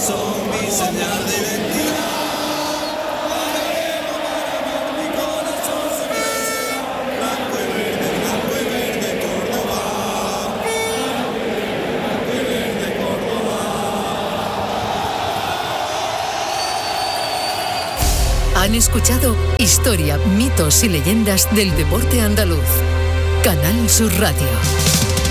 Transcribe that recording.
son mi señal de identidad. Mi corazón se mece, blanco y verde, Córdoba. Blanco y verde, Córdoba. Han escuchado Historia, mitos y leyendas del deporte andaluz. Canal Sur Radio.